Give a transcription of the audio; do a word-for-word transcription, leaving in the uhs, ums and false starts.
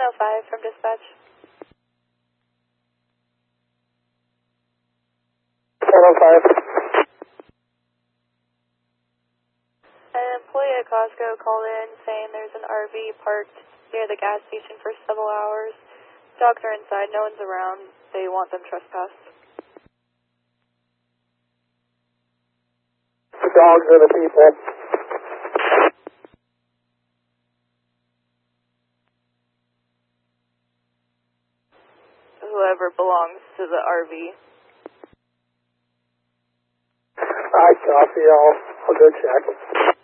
oh five from dispatch. one oh five. An employee at Costco called in saying there's an R V parked near the gas station for several hours. Dogs are inside, no one's around. They want them trespassed. The dogs are the people. Whoever belongs to the R V. I copy, I'll, I'll go check.